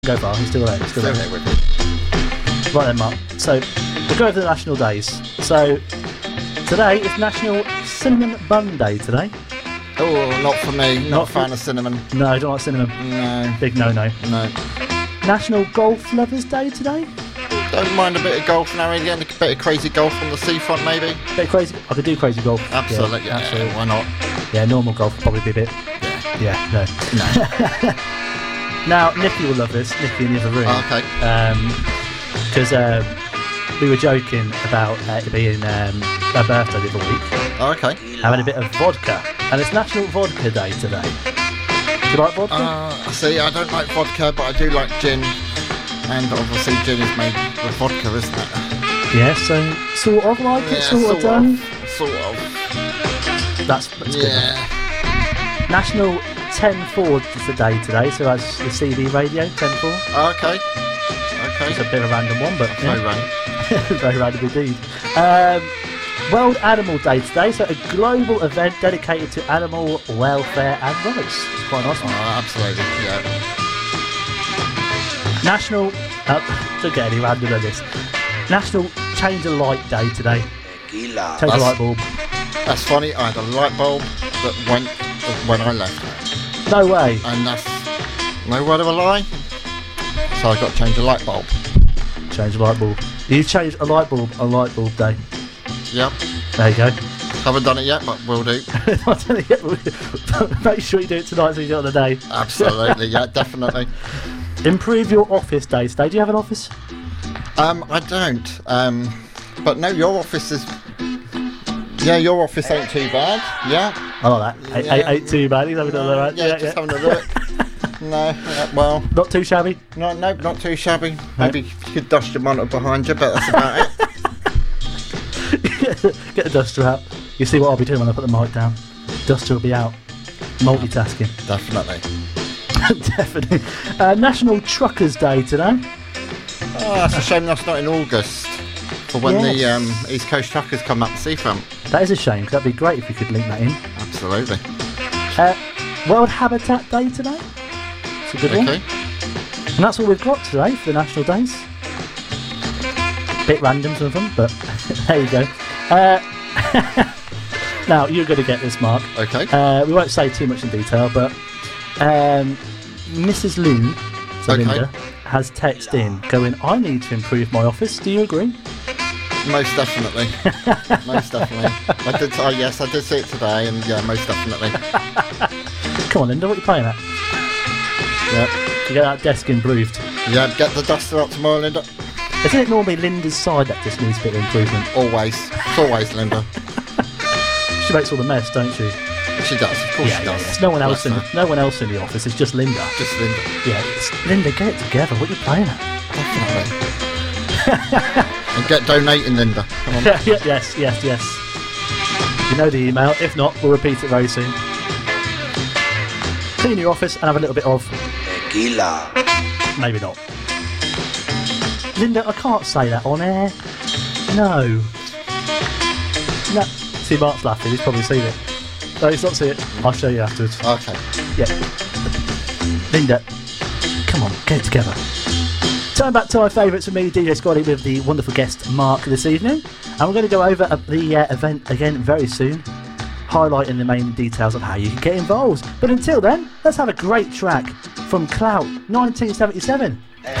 Go far, he's still there. Still there with me. Right then, Mark. So, we'll go over the national days. So, today is National Cinnamon Bun Day today. Oh, not for me. Not a fan of cinnamon. No, I don't like cinnamon. No. Big no-no. No. National Golf Lovers Day today. Don't mind a bit of golf now and again. A bit of crazy golf on the seafront, maybe. Bit crazy. I could do crazy golf. Absolutely. Yeah, absolutely. Why not? Yeah, normal golf would probably be a bit. Yeah, no. Now, Nikki will love this. Nikki in the other room. Oh, okay. Because we were joking about it being her birthday the other week. Oh, okay. Having a bit of vodka. And it's National Vodka Day today. Do you like vodka? See, I don't like vodka, but I do like gin. And obviously gin is made with vodka, isn't it? Yeah, so sort of like it, sort of done. Sort of. That's good. National 10-4 is the day today, so that's the CB radio, 10-4. Okay. It's a bit of a random one, but very random. very random indeed. World Animal Day today, so a global event dedicated to animal welfare and rights. It's quite a nice one. Oh, absolutely, yeah. National, don't get any random than this. National Change a Light Day today. Change a light bulb. That's funny, I had a light bulb that went when I left. No way. And that's no word of a lie. So I got to change a light bulb. Change a light bulb. You've changed a light bulb on light bulb day. Yep. There you go. Haven't done it yet, but will do. Not done it yet. Make sure you do it tonight so you do it on the day. Absolutely, yeah, definitely. Improve your office day today. Do you have an office? I don't. But no, your office is. Yeah, your office ain't too bad. Yeah. I like that. Ain't too bad. He's having a look at that. Yeah, just having a look. No, well. Not too shabby? No, not too shabby. Maybe you could dust your monitor behind you, but that's about it. Get the duster out. You see what I'll be doing when I put the mic down. Duster will be out. Multitasking. Definitely. Definitely. National Truckers Day today. Oh, that's a shame that's not in August. For when the East Coast Truckers come up the seafront. That is a shame, because that'd be great if you could link that in. Absolutely. World Habitat Day today. It's a good one. And that's all we've got today for the national days. Bit random, some of them, but there you go. Now, you're going to get this, Mark. Okay. We won't say too much in detail, but Mrs. Lou, so Linda, has texted in going, I need to improve my office. Do you agree? Most definitely. Most definitely. I did see it today, and yeah, most definitely. Come on, Linda, what are you playing at? Yep. To get that desk improved. Yeah, get the duster up tomorrow, Linda. Isn't it normally Linda's side that just needs a bit of improvement? Always. It's always Linda. She makes all the mess, don't she? She does, of course she does. It's no one else in the office, it's just Linda. Just Linda. Yeah, it's Linda, get it together, what are you playing at? Definitely. And get donating, Linda. Come on. Yes. You know the email. If not, we'll repeat it very soon. Clean your office and have a little bit of tequila. Maybe not. Linda, I can't say that on air. No. See, Mark's laughing. He's probably seen it. No, he's not seen it. I'll show you afterwards. Okay. Yeah. Linda, come on, get it together. Turn back to my favourites for me, DJ Squaddy, with the wonderful guest Mark this evening. And we're going to go over the event again very soon, highlighting the main details of how you can get involved. But until then, let's have a great track from Clout 1977.